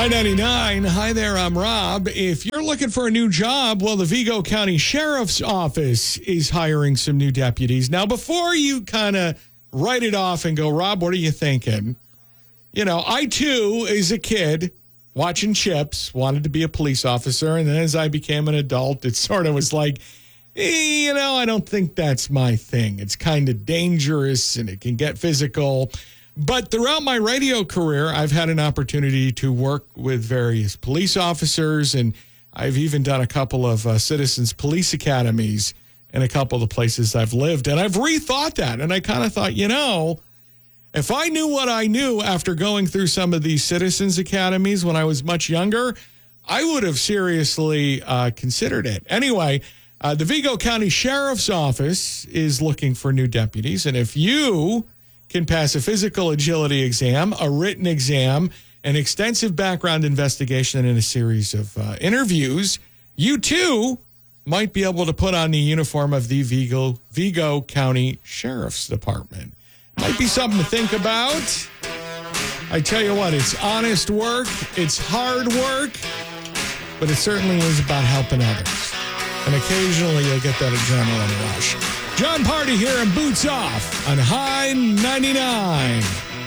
High 99. Hi there, I'm Rob. If you're looking for a new job, well, the Vigo County Sheriff's Office is hiring some new deputies. Now, before you kind of write it off and go, Rob, what are you thinking? You know, I, too, as a kid, watching Chips, wanted to be a police officer. And then as I became an adult, it sort of was like, I don't think that's my thing. It's kind of dangerous and it can get physical. But throughout my radio career, I've had an opportunity to work with various police officers, and I've even done a couple of citizens police academies in a couple of the places I've lived. And I've rethought that, and I kind of thought, if I knew what I knew after going through some of these citizens academies when I was much younger, I would have seriously considered it. Anyway, the Vigo County Sheriff's Office is looking for new deputies, and if you can pass a physical agility exam, a written exam, an extensive background investigation, and a series of interviews, you too might be able to put on the uniform of the Vigo County Sheriff's Department. Might be something to think about. I tell you what, it's honest work, it's hard work, but it certainly is about helping others. And occasionally you'll get that adrenaline rush. John Party here and Boots Off on High 99.